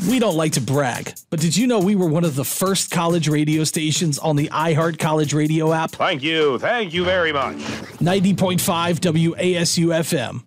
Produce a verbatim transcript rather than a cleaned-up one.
We don't like to brag, but did you know we were one of the first college radio stations on the iHeart College Radio app? Thank you. Thank you very much. ninety point five W A S U F M.